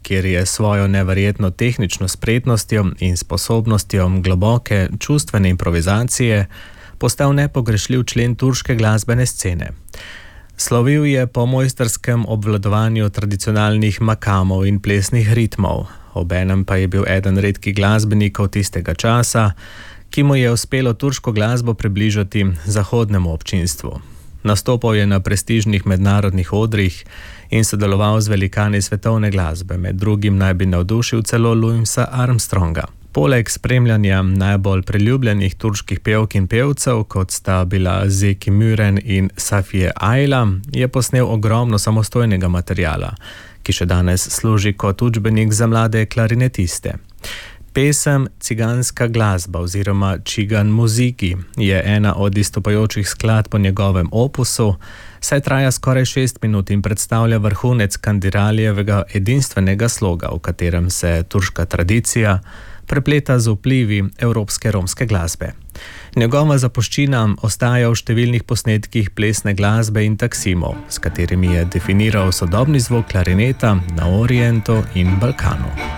kjer je svojo neverjetno tehnično spretnostjo in sposobnostjo globoke čustvene improvizacije postal nepogrešljiv člen turške glasbene scene. Slovil je po mojstrskem obvladovanju tradicionalnih makamov in plesnih ritmov, obenem pa je bil eden redkih glasbenikov tistega časa, ki mu je uspelo turško glasbo približati zahodnemu občinstvu. Nastopal je na prestižnih mednarodnih odrih in sodeloval z velikani svetovne glasbe, med drugim naj bi navdušil celo Louisa Armstronga. Poleg spremljanja najbolj priljubljenih turških pevk in pevcev, kot sta bila Zeki Müren in Safiye Ayla, je posnel ogromno samostojnega materiala, ki še danes služi kot učbenik za mlade klarinetiste. Pesem Ciganska glasba oziroma Čigan muziki je ena od izstopajočih skladb po njegovem opusu, saj traja skoraj 6 minut in predstavlja vrhunec Kandiralijevega edinstvenega sloga, v katerem se turška tradicija prepleta z vplivi evropske romske glasbe. Njegova zapuščina ostaja v številnih posnetkih plesne glasbe in taksimov, s katerimi je definiral sodobni zvok klarineta na Orientu in Balkanu.